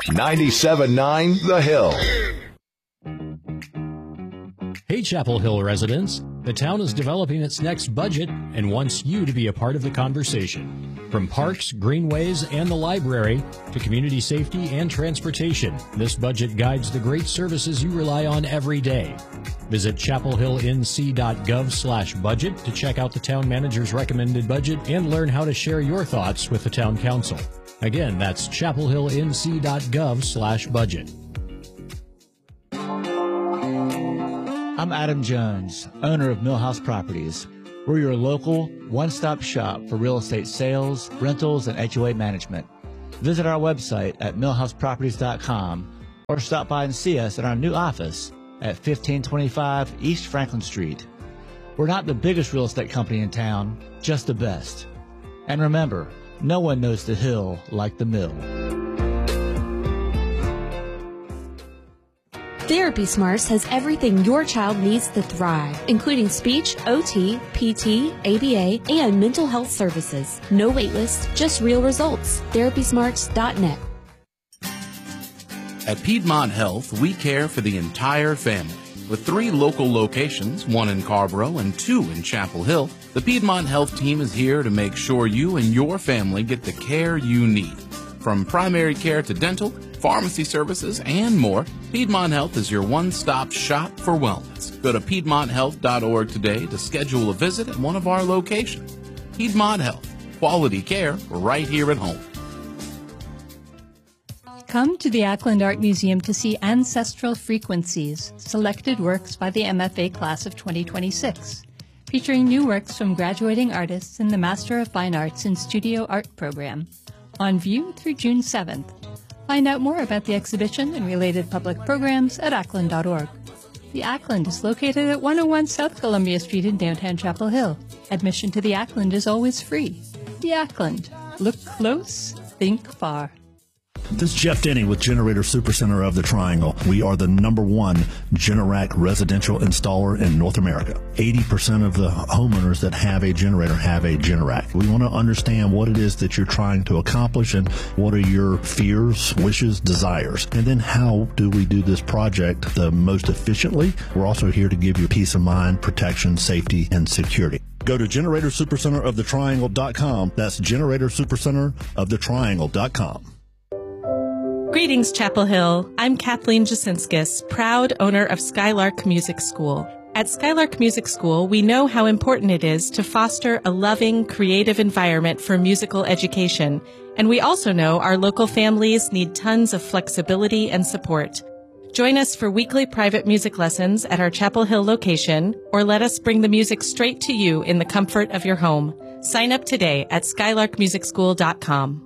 97.9 The Hill. Hey, Chapel Hill residents. The town is developing its next budget and wants you to be a part of the conversation. From parks, greenways, and the library to community safety and transportation, this budget guides the great services you rely on every day. Visit chapelhillnc.gov/budget to check out the town manager's recommended budget and learn how to share your thoughts with the town council. Again, that's chapelhillnc.gov/budget. I'm Adam Jones, owner of Millhouse Properties. We're your local one-stop shop for real estate sales, rentals, and HOA management. Visit our website at millhouseproperties.com or stop by and see us at our new office at 1525 East Franklin Street. We're not the biggest real estate company in town, just the best. And remember, no one knows the Hill like the Mill. Therapy Smarts has everything your child needs to thrive, including speech, OT, PT, ABA, and mental health services. No waitlist, just real results. TherapySmarts.net. At Piedmont Health, we care for the entire family. With 3 local locations, 1 in Carborough and 2 in Chapel Hill, the Piedmont Health team is here to make sure you and your family get the care you need. From primary care to dental, pharmacy services, and more, Piedmont Health is your one-stop shop for wellness. Go to PiedmontHealth.org today to schedule a visit at one of our locations. Piedmont Health, quality care right here at home. Come to the Ackland Art Museum to see Ancestral Frequencies, selected works by the MFA class of 2026, featuring new works from graduating artists in the Master of Fine Arts in Studio Art program. On view through June 7th. Find out more about the exhibition and related public programs at ackland.org. The Ackland is located at 101 South Columbia Street in downtown Chapel Hill. Admission to the Ackland is always free. The Ackland. Look close, think far. This is Jeff Denny with Generator Supercenter of the Triangle. We are the #1 Generac residential installer in North America. 80% of the homeowners that have a generator have a Generac. We want to understand what it is that you're trying to accomplish and what are your fears, wishes, desires. And then how do we do this project the most efficiently? We're also here to give you peace of mind, protection, safety, and security. Go to GeneratorSuperCenterOfTheTriangle.com. That's GeneratorSuperCenterOfTheTriangle.com. Greetings, Chapel Hill. I'm Kathleen Jasinskis, proud owner of Skylark Music School. At Skylark Music School, we know how important it is to foster a loving, creative environment for musical education. And we also know our local families need tons of flexibility and support. Join us for weekly private music lessons at our Chapel Hill location, or let us bring the music straight to you in the comfort of your home. Sign up today at skylarkmusicschool.com.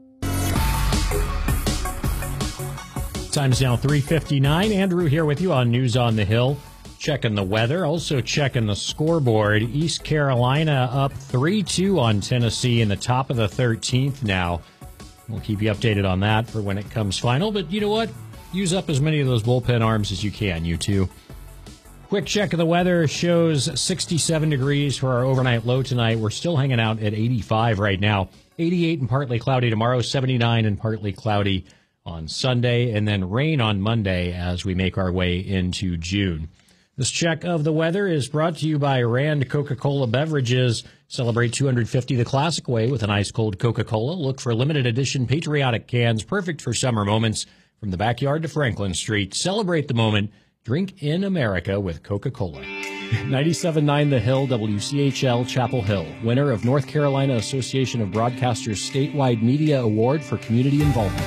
Time's now 3:59. Andrew here with you on News on the Hill. Checking the weather, also checking the scoreboard. East Carolina up 3-2 on Tennessee in the top of the 13th now. We'll keep you updated on that for when it comes final. But you know what? Use up as many of those bullpen arms as you can, you two. Quick check of the weather shows 67 degrees for our overnight low tonight. We're still hanging out at 85 right now. 88 and partly cloudy tomorrow, 79 and partly cloudy on Sunday, and then rain on Monday as we make our way into June. This check of the weather is brought to you by Rand Coca-Cola Beverages. Celebrate 250 the classic way with an ice-cold Coca-Cola. Look for limited edition patriotic cans, perfect for summer moments. From the backyard to Franklin Street, celebrate the moment. Drink in America with Coca-Cola. 97.9 The Hill, WCHL, Chapel Hill. Winner of North Carolina Association of Broadcasters Statewide Media Award for Community Involvement.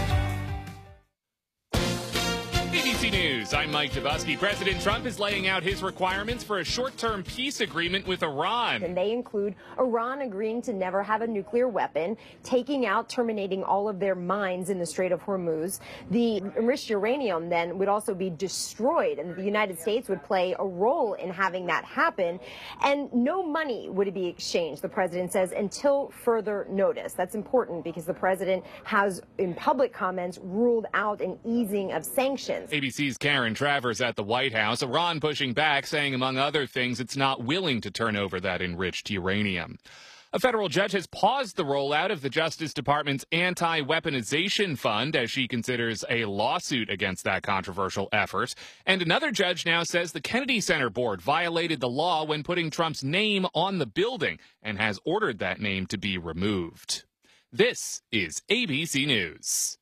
I'm Mike Dabusky. President Trump is laying out his requirements for a short-term peace agreement with Iran. And they include Iran agreeing to never have a nuclear weapon, terminating all of their mines in the Strait of Hormuz. The enriched uranium then would also be destroyed, and the United States would play a role in having that happen. And no money would be exchanged, the president says, until further notice. That's important because the president has, in public comments, ruled out an easing of sanctions. ABC's Karen Travers at the White House. Iran pushing back, saying, among other things, it's not willing to turn over that enriched uranium. A federal judge has paused the rollout of the Justice Department's anti-weaponization fund as she considers a lawsuit against that controversial effort. And another judge now says the Kennedy Center Board violated the law when putting Trump's name on the building and has ordered that name to be removed. This is ABC News.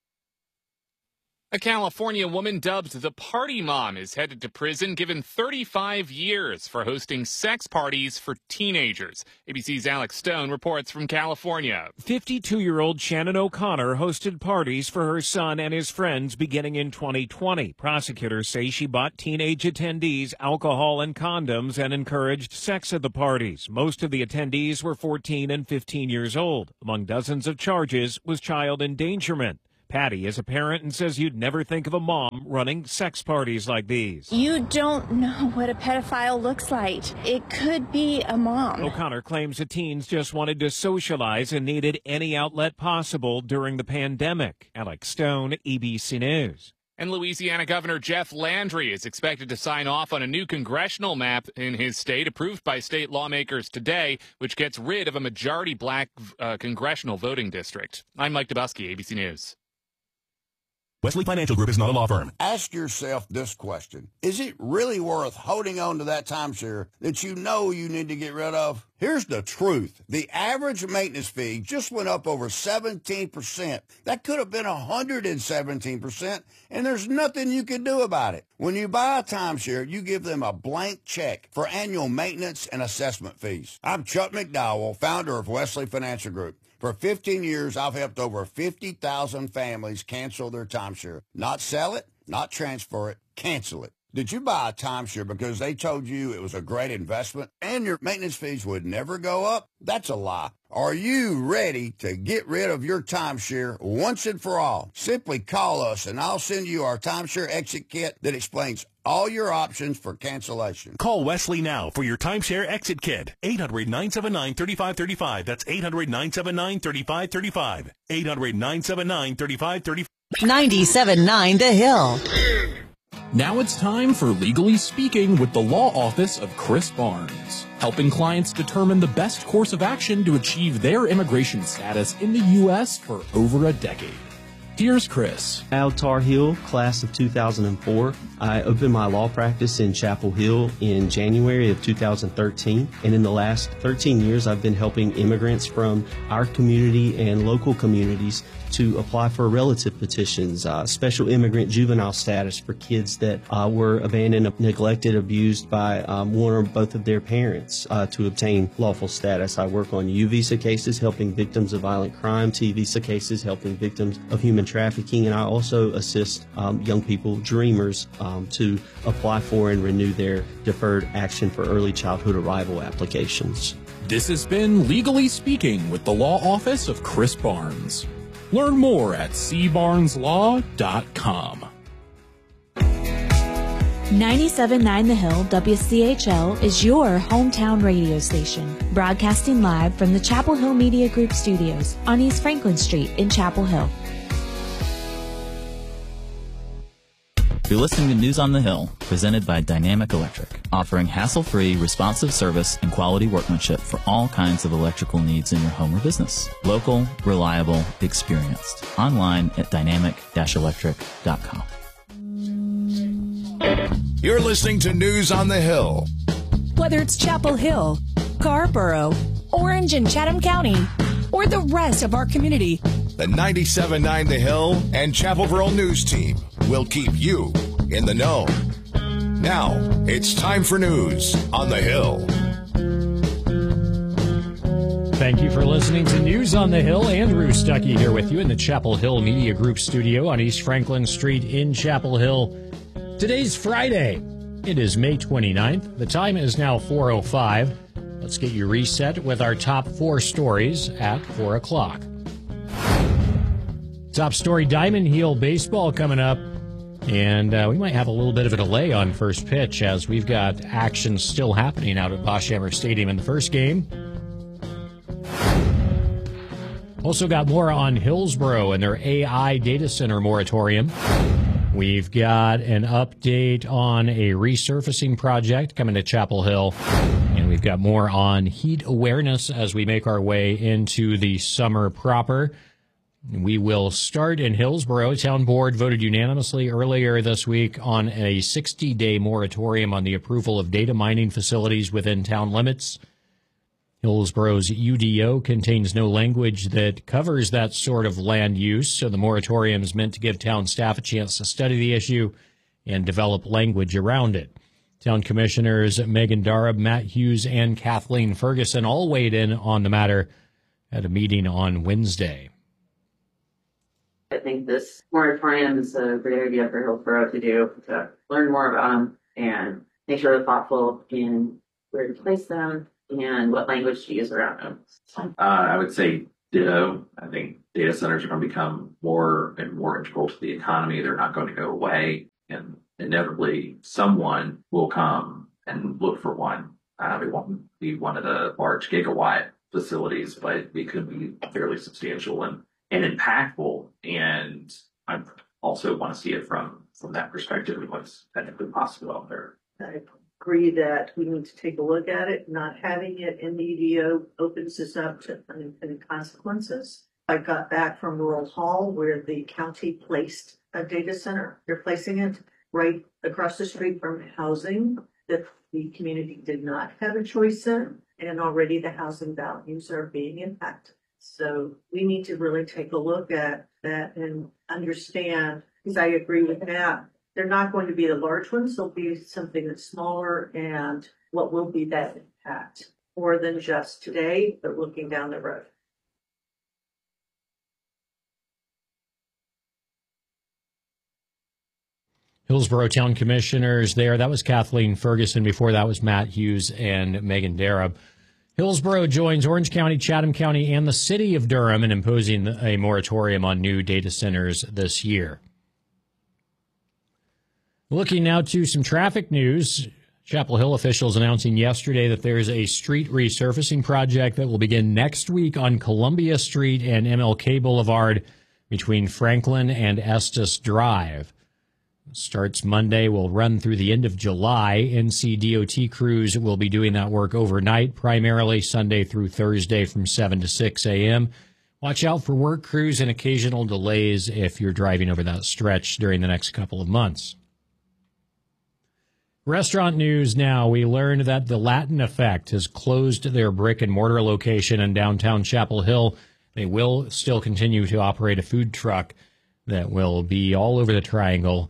A California woman dubbed the Party Mom is headed to prison, given 35 years for hosting sex parties for teenagers. ABC's Alex Stone reports from California. 52-year-old Shannon O'Connor hosted parties for her son and his friends beginning in 2020. Prosecutors say she bought teenage attendees alcohol and condoms and encouraged sex at the parties. Most of the attendees were 14 and 15 years old. Among dozens of charges was child endangerment. Patty is a parent and says you'd never think of a mom running sex parties like these. You don't know what a pedophile looks like. It could be a mom. O'Connor claims the teens just wanted to socialize and needed any outlet possible during the pandemic. Alex Stone, ABC News. And Louisiana Governor Jeff Landry is expected to sign off on a new congressional map in his state, approved by state lawmakers today, which gets rid of a majority black congressional voting district. I'm Mike Dubusky, ABC News. Wesley Financial Group is not a law firm. Ask yourself this question. Is it really worth holding on to that timeshare that you know you need to get rid of? Here's the truth. The average maintenance fee just went up over 17%. That could have been 117%, and there's nothing you can do about it. When you buy a timeshare, you give them a blank check for annual maintenance and assessment fees. I'm Chuck McDowell, founder of Wesley Financial Group. For 15 years, I've helped over 50,000 families cancel their timeshare. Not sell it, not transfer it, cancel it. Did you buy a timeshare because they told you it was a great investment and your maintenance fees would never go up? That's a lie. Are you ready to get rid of your timeshare once and for all? Simply call us and I'll send you our timeshare exit kit that explains all your options for cancellation. Call Wesley now for your timeshare exit kit. 800-979-3535. That's 800-979-3535. 800-979-3535. 97.9 The Hill. Now it's time for Legally Speaking with the Law Office of Chris Barnes, helping clients determine the best course of action to achieve their immigration status in the U.S. for over a decade. Here's Chris. Al Tar Hill, class of 2004. I opened my law practice in Chapel Hill in January of 2013. And in the last 13 years, I've been helping immigrants from our community and local communities to apply for relative petitions, special immigrant juvenile status for kids that were abandoned, neglected, abused by one or both of their parents to obtain lawful status. I work on U visa cases, helping victims of violent crime, T visa cases, helping victims of human trafficking, and I also assist young people, dreamers, to apply for and renew their deferred action for early childhood arrival applications. This has been Legally Speaking with the Law Office of Chris Barnes. Learn more at cbarneslaw.com. 97.9 The Hill WCHL is your hometown radio station, broadcasting live from the Chapel Hill Media Group studios on East Franklin Street in Chapel Hill. You're listening to News on the Hill, presented by Dynamic Electric, offering hassle-free, responsive service and quality workmanship for all kinds of electrical needs in your home or business. Local, reliable, experienced. Online at dynamic-electric.com. You're listening to News on the Hill. Whether it's Chapel Hill, Scarborough, Orange and Chatham County, or the rest of our community, the 97.9 The Hill and Chapelville News Team will keep you in the know. Now, it's time for News on the Hill. Thank you for listening to News on the Hill. Andrew Stuckey here with you in the Chapel Hill Media Group studio on East Franklin Street in Chapel Hill. Today's Friday. It is May 29th. The time is now 4:05. Let's get you reset with our top four stories at 4 o'clock. Top story, Diamond Heel baseball coming up. And we might have a little bit of a delay on first pitch as we've got action still happening out at Boschhammer Stadium in the first game. Also got more on Hillsboro and their AI data center moratorium. We've got an update on a resurfacing project coming to Chapel Hill. And we've got more on heat awareness as we make our way into the summer proper. We will start in Hillsborough. Town board voted unanimously earlier this week on a 60-day moratorium on the approval of data mining facilities within town limits. Hillsborough's UDO contains no language that covers that sort of land use, so the moratorium is meant to give town staff a chance to study the issue and develop language around it. Town commissioners Megan Darab, Matt Hughes, and Kathleen Ferguson all weighed in on the matter at a meeting on Wednesday. I think this moratorium is a great idea for Hillsborough to do, to learn more about them and make sure they're thoughtful in where to place them and what language to use around them. I would say ditto. I think data centers are going to become more and more integral to the economy. They're not going to go away, and inevitably someone will come and look for one. It won't be one of the large gigawatt facilities, but it could be fairly substantial and impactful. And I also want to see it from that perspective of what's technically possible out there. I agree that we need to take a look at it. Not having it in the UDO opens us up to unintended consequences. I got back from Rural Hall where the county placed a data center. They're placing it right across the street from housing that the community did not have a choice in, and already the housing values are being impacted. So we need to really take a look at that and understand, because I agree with Matt, they're not going to be the large ones. They'll be something that's smaller, and what will be that impact more than just today, but looking down the road. Hillsborough Town Commissioners there. That was Kathleen Ferguson. Before that was Matt Hughes and Megan Darab. Hillsborough joins Orange County, Chatham County, and the city of Durham in imposing a moratorium on new data centers this year. Looking now to some traffic news. Chapel Hill officials announcing yesterday that there's a street resurfacing project that will begin next week on Columbia Street and MLK Boulevard between Franklin and Estes Drive. Starts Monday, will run through the end of July. NCDOT crews will be doing that work overnight, primarily Sunday through Thursday from 7 to 6 a.m. Watch out for work crews and occasional delays if you're driving over that stretch during the next couple of months. Restaurant news now. We learned that the Latin Effect has closed their brick-and-mortar location in downtown Chapel Hill. They will still continue to operate a food truck that will be all over the Triangle.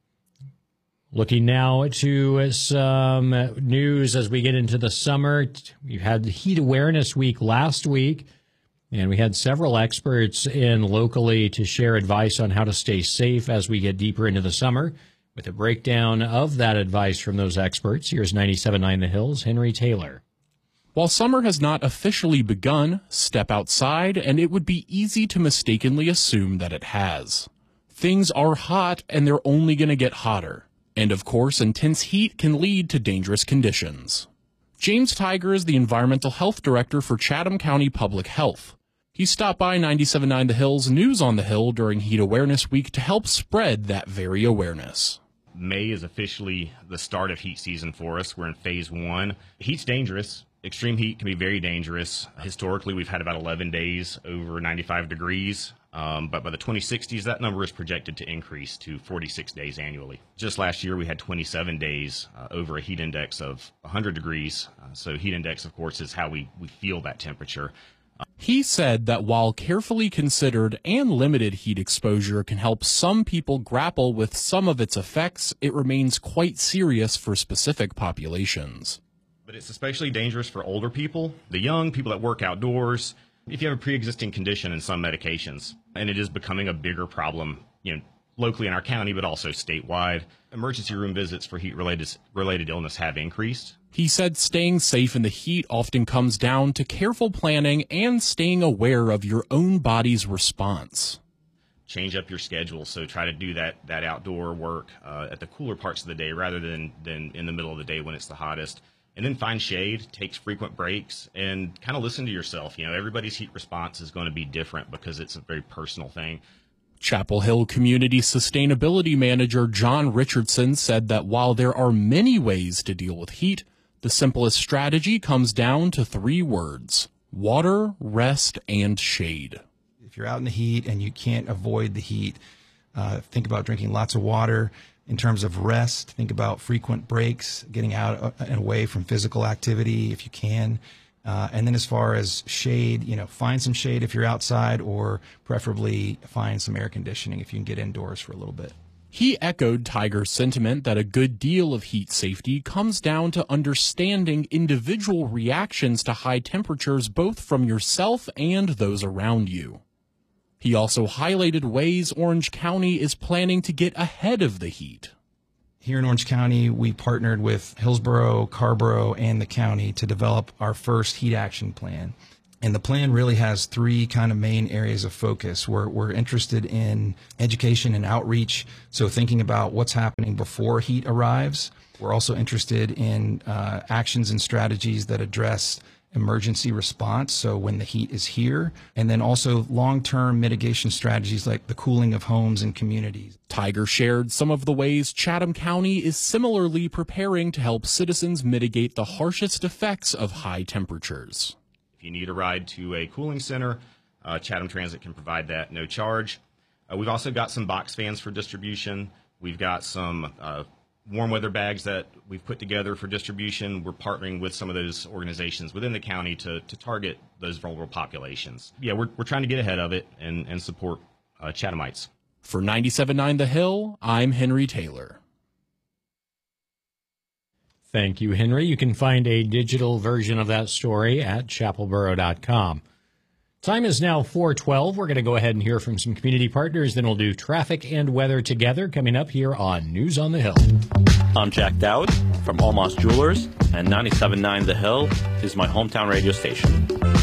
Looking now to some news as we get into the summer. We had the Heat Awareness Week last week, and we had several experts in locally to share advice on how to stay safe as we get deeper into the summer. With a breakdown of that advice from those experts, here's 97.9 The Hill's Henry Taylor. While summer has not officially begun, step outside and it would be easy to mistakenly assume that it has. Things are hot and they're only going to get hotter. And of course, intense heat can lead to dangerous conditions. James Tiger is the Environmental Health Director for Chatham County Public Health. He stopped by 97.9 The Hill's News on the Hill during Heat Awareness Week to help spread that very awareness. May is officially the start of heat season for us. We're in phase 1. Heat's dangerous. Extreme heat can be very dangerous. Historically, we've had about 11 days over 95 degrees. But by the 2060s, that number is projected to increase to 46 days annually. Just last year, we had 27 days over a heat index of 100 degrees. So heat index, of course, is how we feel that temperature. He said that while carefully considered and limited heat exposure can help some people grapple with some of its effects, it remains quite serious for specific populations. But it's especially dangerous for older people, the young, people that work outdoors, if you have a pre-existing condition and some medications. And it is becoming a bigger problem, locally in our county, but also statewide. Emergency room visits for heat-related illness have increased. He said staying safe in the heat often comes down to careful planning and staying aware of your own body's response. Change up your schedule, so try to do that outdoor work at the cooler parts of the day rather than in the middle of the day when it's the hottest. And then find shade, take frequent breaks, and kind of listen to yourself. Everybody's heat response is going to be different because it's a very personal thing. Chapel Hill Community Sustainability Manager John Richardson said that while there are many ways to deal with heat, The simplest strategy comes down to 3 words: water, rest, and shade. If you're out in the heat and you can't avoid the heat, think about drinking lots of water. In terms of rest, think about frequent breaks, getting out and away from physical activity if you can. And then as far as shade, find some shade if you're outside, or preferably find some air conditioning if you can get indoors for a little bit. He echoed Tiger's sentiment that a good deal of heat safety comes down to understanding individual reactions to high temperatures, both from yourself and those around you. He also highlighted ways Orange County is planning to get ahead of the heat. Here in Orange County, we partnered with Hillsborough, Carrboro, and the county to develop our first heat action plan. And the plan really has 3 kind of main areas of focus. We're interested in education and outreach, so thinking about what's happening before heat arrives. We're also interested in actions and strategies that address emergency response, so when the heat is here, and then also long-term mitigation strategies like the cooling of homes and communities. Tiger shared some of the ways Chatham County is similarly preparing to help citizens mitigate the harshest effects of high temperatures. If you need a ride to a cooling center, Chatham Transit can provide that, no charge. We've also got some box fans for distribution. We've got some warm weather bags that we've put together for distribution. We're partnering with some of those organizations within the county to target those vulnerable populations. Yeah, we're trying to get ahead of it and support Chathamites. For 97.9 The Hill, I'm Henry Taylor. Thank you, Henry. You can find a digital version of that story at chapelboro.com. Time is now 4:12. We're going to go ahead and hear from some community partners. Then we'll do traffic and weather together coming up here on News on the Hill. I'm Jack Dowd from Almas Jewelers, and 97.9 The Hill is my hometown radio station.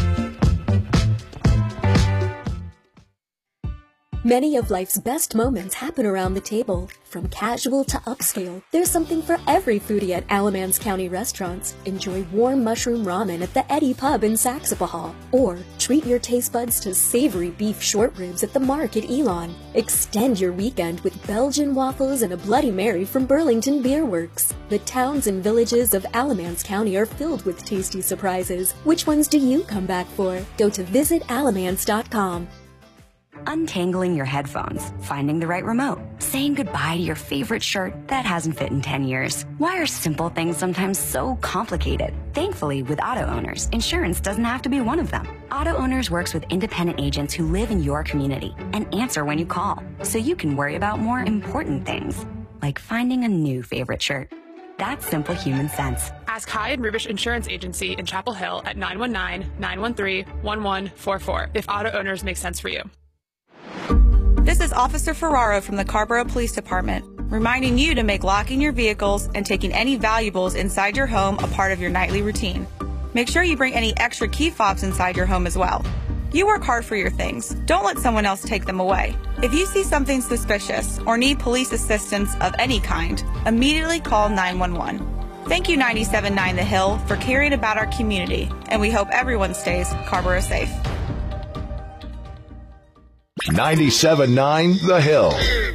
Many of life's best moments happen around the table. From casual to upscale, there's something for every foodie at Alamance County restaurants. Enjoy warm mushroom ramen at the Eddie Pub in Saxapahaw. Or treat your taste buds to savory beef short ribs at the Mark at Elon. Extend your weekend with Belgian waffles and a Bloody Mary from Burlington Beer Works. The towns and villages of Alamance County are filled with tasty surprises. Which ones do you come back for? Go to visitalamance.com. Untangling your headphones, finding the right remote, saying goodbye to your favorite shirt that hasn't fit in 10 years. Why are simple things sometimes so complicated? Thankfully, with Auto Owners, insurance doesn't have to be one of them. Auto Owners works with independent agents who live in your community and answer when you call, so you can worry about more important things, like finding a new favorite shirt. That's simple human sense. Ask Hyde Rubish Insurance Agency in Chapel Hill at 919-913-1144 if Auto Owners make sense for you. This is Officer Ferraro from the Carrboro Police Department, reminding you to make locking your vehicles and taking any valuables inside your home a part of your nightly routine. Make sure you bring any extra key fobs inside your home as well. You work hard for your things. Don't let someone else take them away. If you see something suspicious or need police assistance of any kind, immediately call 911. Thank you 97.9 The Hill for caring about our community, and we hope everyone stays Carrboro safe. 97.9 The Hill.